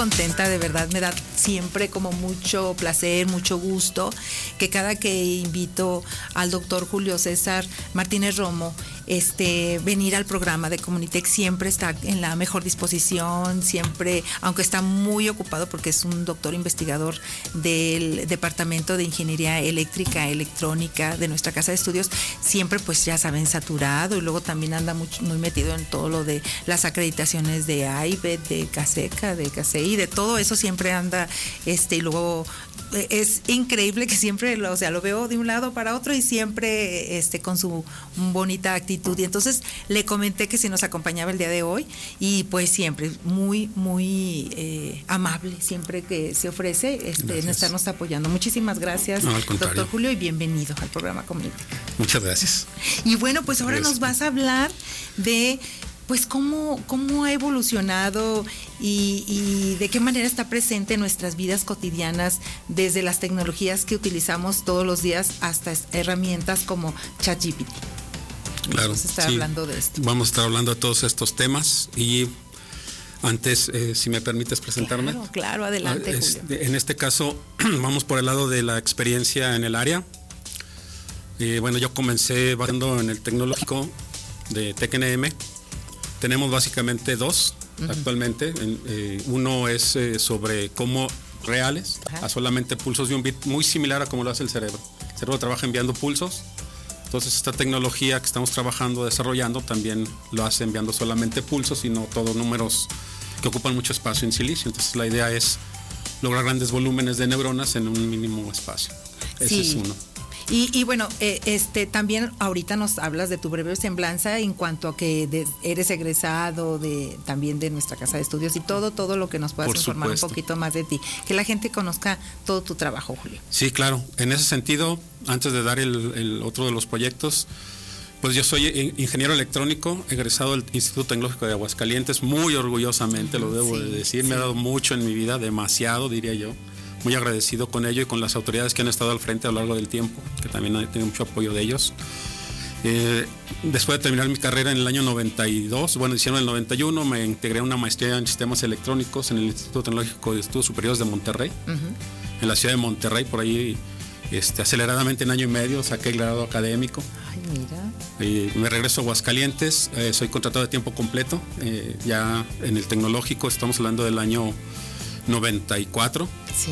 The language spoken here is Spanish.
contenta, de verdad me da siempre como mucho placer, mucho gusto, que cada que invito al doctor Julio César Martínez Romo, venir al programa de Comunitec, siempre está en la mejor disposición, siempre, aunque está muy ocupado porque es un doctor investigador del Departamento de Ingeniería Eléctrica, Electrónica de nuestra casa de estudios, siempre pues ya saben, saturado, y luego también anda muy metido en todo lo de las acreditaciones de AIBET, de CASECA, de CASEI, de todo eso siempre anda, y luego es increíble que siempre, lo veo de un lado para otro y siempre con su bonita actitud. Y entonces le comenté que si nos acompañaba el día de hoy, y pues siempre muy, muy amable, siempre que se ofrece en estarnos apoyando. Muchísimas gracias, doctor Julio, y bienvenido al programa Comunitec. Muchas gracias. Y bueno, pues ahora nos vas a hablar de pues cómo ha evolucionado y de qué manera está presente en nuestras vidas cotidianas, desde las tecnologías que utilizamos todos los días hasta herramientas como ChatGPT. Claro, vamos a estar hablando de esto. Vamos a estar hablando de todos estos temas, y antes, si me permites presentarme. Claro, adelante, Julio. En este caso, vamos por el lado de la experiencia en el área. Bueno, yo comencé trabajando en el tecnológico de TecNM. Tenemos básicamente dos actualmente. Uno es sobre cómo reales, a solamente pulsos de un bit, muy similar a cómo lo hace el cerebro. El cerebro trabaja enviando pulsos. Entonces esta tecnología que estamos trabajando, desarrollando, también lo hace enviando solamente pulsos y no todos números que ocupan mucho espacio en silicio. Entonces la idea es lograr grandes volúmenes de neuronas en un mínimo espacio. Ese es uno. Y bueno, también ahorita nos hablas de tu breve semblanza en cuanto a que eres egresado también de nuestra casa de estudios, y todo lo que nos puedas informar un poquito más de ti, que la gente conozca todo tu trabajo, Julio. Sí, claro. En ese sentido, antes de dar el otro de los proyectos, pues yo soy ingeniero electrónico, egresado del Instituto Tecnológico de Aguascalientes, muy orgullosamente, lo debo de decir. Me ha dado mucho en mi vida, demasiado, diría yo. Muy agradecido con ello y con las autoridades que han estado al frente a lo largo del tiempo, que también he tenido mucho apoyo de ellos. Después de terminar mi carrera en el año 92, diciembre del 91, me integré a una maestría en sistemas electrónicos en el Instituto Tecnológico de Estudios Superiores de Monterrey, en la ciudad de Monterrey. Por ahí, aceleradamente en año y medio, saqué el grado académico. Ay, mira. Me regreso a Aguascalientes, soy contratado de tiempo completo, ya en el tecnológico. Estamos hablando del año 94. Sí.